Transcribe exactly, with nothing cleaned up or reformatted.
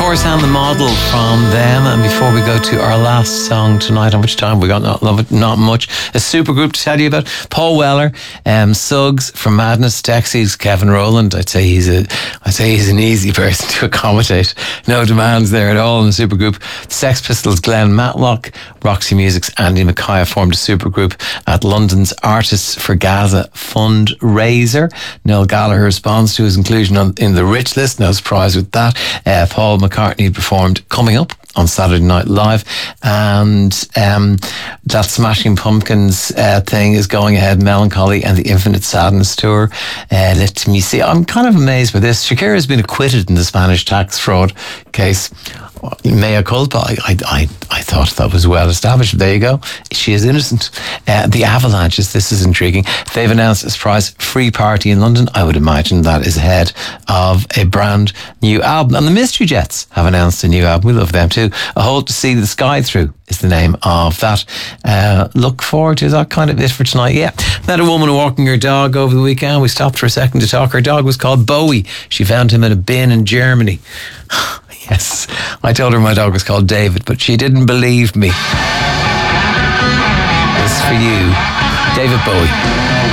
Doors and the Model from them. And before we go to our last song tonight, how much time we got? Not, love not much. A supergroup to tell you about. Paul Weller, um, Suggs from Madness, Dexys, Kevin Rowland. I'd say he's a, I'd say he's an easy person to accommodate. No demands there at all in the supergroup. Sex Pistols, Glenn Matlock, Roxy Music's Andy Mackay formed a supergroup at London's Artists for Gaza fundraiser. Noel Gallagher responds to his inclusion on, in the Rich List. No surprise with that. Uh, Paul McCartney performed Coming Up on Saturday Night Live, and um, that Smashing Pumpkins uh, thing is going ahead. Melancholy and the Infinite Sadness tour. Uh, let me see. I'm kind of amazed by this. Shakira has been acquitted in the Spanish tax fraud case. Mea culpa. I, I, I, I thought that was well established. There you go. She is innocent. Uh, the Avalanches, this is intriguing. They've announced a surprise free party in London. I would imagine that is ahead of a brand new album. And the Mystery Jets have announced a new album. We love them too. A Hole to See the Sky Through is the name of that. Uh, look forward to that. Kind of it for tonight. Yeah. Met a woman walking her dog over the weekend. We stopped for a second to talk. Her dog was called Bowie. She found him in a bin in Germany. Yes, I told her my dog was called David, but she didn't believe me. This is for you, David Bowie.